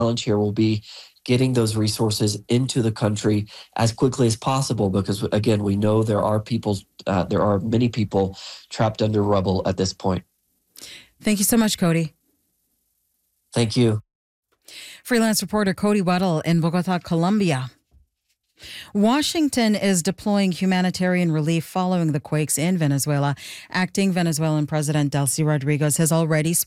challenge here will be getting those resources into the country as quickly as possible, because again, we know there are many people trapped under rubble at this point. Thank you so much, Cody. Thank you. Freelance reporter Cody Weddle in Bogota, Colombia. Washington is deploying humanitarian relief following the quakes in Venezuela. Acting Venezuelan President Delcy Rodriguez has already